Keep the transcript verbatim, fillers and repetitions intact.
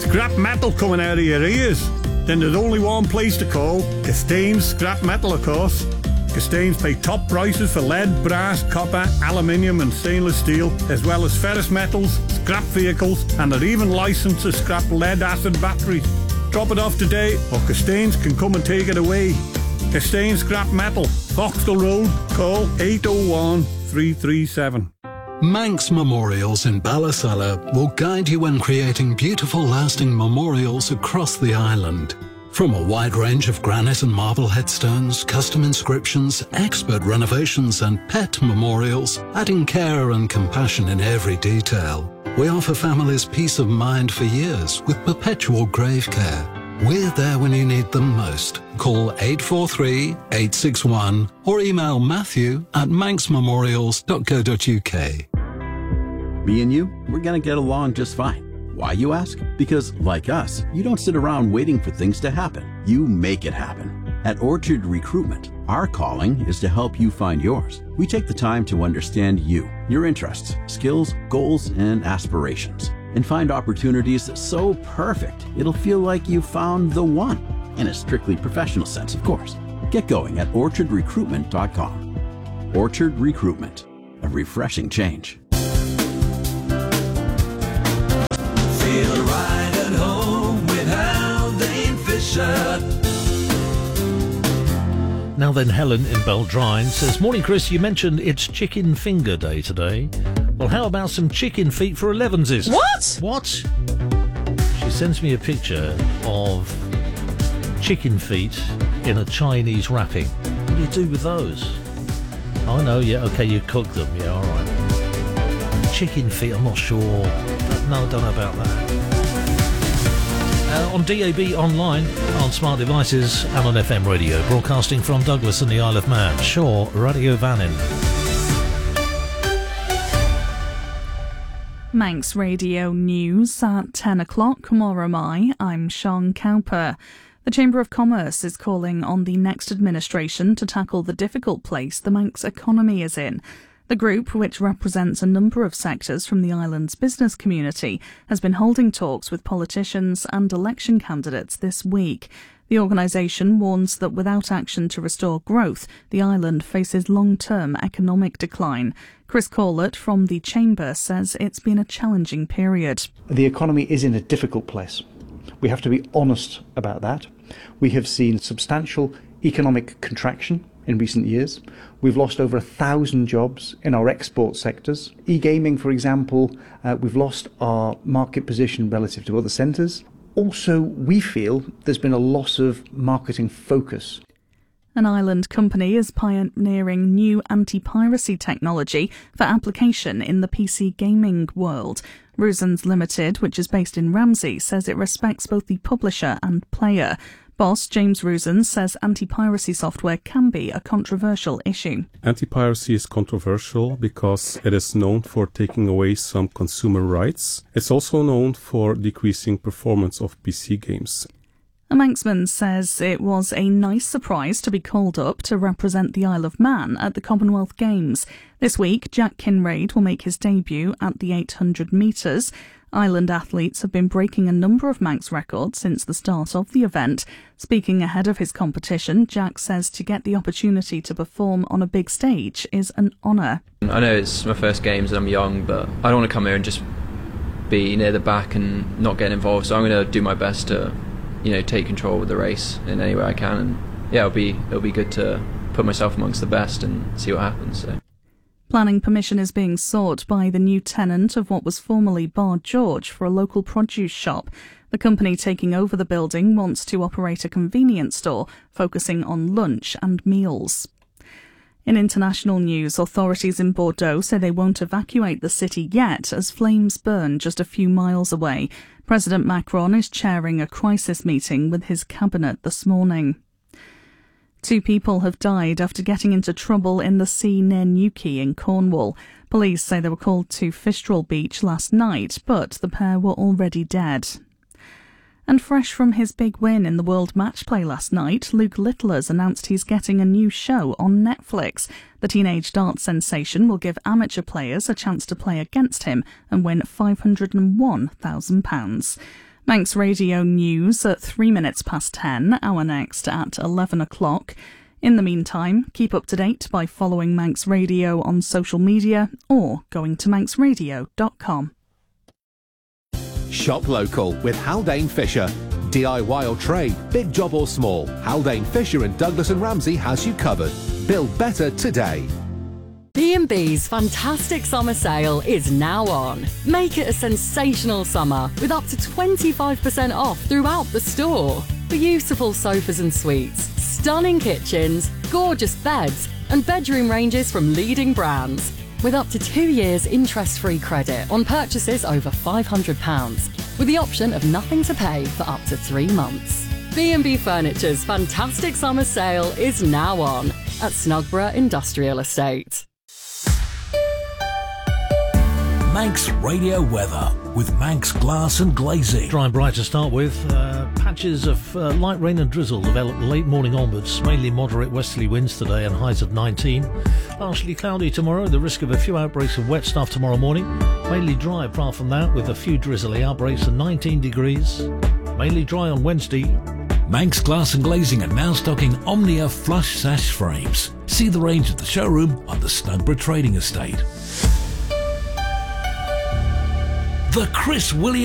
Scrap metal coming out of your ears? Then there's only one place to call, Castains Scrap Metal, of course. Castains pay top prices for lead, brass, copper, aluminium and stainless steel, as well as ferrous metals, scrap vehicles, and are even licensed to scrap lead-acid batteries. Drop it off today, or Castains can come and take it away. Castains Scrap Metal, Foxtel Road, call eight oh one, three three seven. Manx Memorials in Ballasalla will guide you in creating beautiful, lasting memorials across the island. From a wide range of granite and marble headstones, custom inscriptions, expert renovations and pet memorials, adding care and compassion in every detail. We offer families peace of mind for years with perpetual grave care. We're there when you need them most. Call eight four three, eight six one or email Matthew at manx memorials dot co dot uk. Me and you, we're gonna get along just fine. Why, you ask? Because, like us, you don't sit around waiting for things to happen. You make it happen. At Orchard Recruitment, our calling is to help you find yours. We take the time to understand you, your interests, skills, goals, and aspirations, and find opportunities so perfect it'll feel like you found the one. In a strictly professional sense, of course. Get going at orchard recruitment dot com. Orchard Recruitment, a refreshing change. Feel right at home with Haldane Fisher. Now then, Helen in Beldrine says, "Morning, Chris. You mentioned it's Chicken Finger Day today. Well, how about some chicken feet for elevenses?" What? What? She sends me a picture of chicken feet in a Chinese wrapping. What do you do with those? Oh, no, yeah, okay, you cook them. Yeah, all right. Chicken feet, I'm not sure. No, I don't know about that. Uh, on D A B online, on smart devices and on F M radio, broadcasting from Douglas and the Isle of Man. Shaw Radio Vannin. Manx Radio News at ten o'clock. More am I. I'm Sean Cowper. The Chamber of Commerce is calling on the next administration to tackle the difficult place the Manx economy is in. The group, which represents a number of sectors from the island's business community, has been holding talks with politicians and election candidates this week. The organisation warns that without action to restore growth, the island faces long-term economic decline. Chris Corlett from the Chamber says it's been a challenging period. The economy is in a difficult place. We have to be honest about that. We have seen substantial economic contraction in recent years. We've lost over a thousand jobs in our export sectors. E-gaming, for example, uh, we've lost our market position relative to other centres. Also, we feel there's been a loss of marketing focus. An island company is pioneering new anti-piracy technology for application in the P C gaming world. Rusens Limited, which is based in Ramsey, says it respects both the publisher and player. Boss James Rusens says anti-piracy software can be a controversial issue. Anti-piracy is controversial because it is known for taking away some consumer rights. It's also known for decreasing performance of P C games. A Manxman says it was a nice surprise to be called up to represent the Isle of Man at the Commonwealth Games. This week, Jack Kinraid will make his debut at the eight hundred metres. Island athletes have been breaking a number of Manx records since the start of the event. Speaking ahead of his competition, Jack says to get the opportunity to perform on a big stage is an honour. I know it's my first games and I'm young, but I don't want to come here and just be near the back and not get involved, so I'm going to do my best to, you know, take control of the race in any way I can, and yeah, it'll be it'll be good to put myself amongst the best and see what happens. So. Planning permission is being sought by the new tenant of what was formerly Bar George for a local produce shop. The company taking over the building wants to operate a convenience store focusing on lunch and meals. In international news, authorities in Bordeaux say they won't evacuate the city yet as flames burn just a few miles away. President Macron is chairing a crisis meeting with his cabinet this morning. Two people have died after getting into trouble in the sea near Newquay in Cornwall. Police say they were called to Fistral Beach last night, but the pair were already dead. And fresh from his big win in the World Match Play last night, Luke Littlers announced he's getting a new show on Netflix. The teenage dart sensation will give amateur players a chance to play against him and win five hundred and one thousand pounds. Manx Radio News at three minutes past ten, our next at eleven o'clock. In the meantime, keep up to date by following Manx Radio on social media or going to manx radio dot com. Shop local with Haldane Fisher. D I Y or trade, big job or small, Haldane Fisher and Douglas and Ramsey has you covered. Build better today. B and B's fantastic summer sale is now on. Make it a sensational summer with up to twenty-five percent off throughout the store. Beautiful sofas and suites, stunning kitchens, gorgeous beds and bedroom ranges from leading brands. With up to two years interest-free credit on purchases over five hundred pounds, with the option of nothing to pay for up to three months. B and B Furniture's fantastic summer sale is now on at Snugborough Industrial Estate. Manx Radio Weather with Manx Glass and Glazing. Dry and bright to start with. Uh, patches of uh, light rain and drizzle develop late morning onwards. Mainly moderate westerly winds today and highs of nineteen. Partially cloudy tomorrow. The risk of a few outbreaks of wet stuff tomorrow morning. Mainly dry apart from that with a few drizzly outbreaks and nineteen degrees. Mainly dry on Wednesday. Manx Glass and Glazing are now stocking Omnia flush sash frames. See the range at the showroom on the Snugborough Trading Estate. The Chris Williams